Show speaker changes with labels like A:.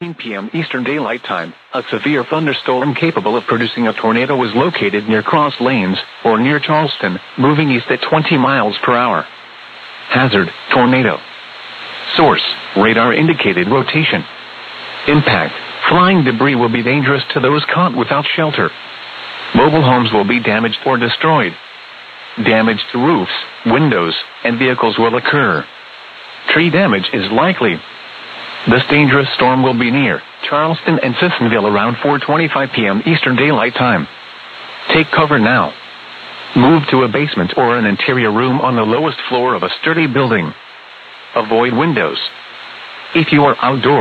A: p.m. Eastern Daylight Time, a severe thunderstorm capable of producing a tornado was located near Cross Lanes, or near Charleston, moving east at 20 miles per hour. Hazard, tornado. Source, radar indicated rotation. Impact, flying debris will be dangerous to those caught without shelter. Mobile homes will be damaged or destroyed. Damage to roofs, windows, and vehicles will occur. Tree damage is likely. This dangerous storm will be near Charleston and Sissonville around 4:25 p.m. Eastern Daylight Time. Take cover now. Move to a basement or an interior room on the lowest floor of a sturdy building. Avoid windows. If you are outdoors,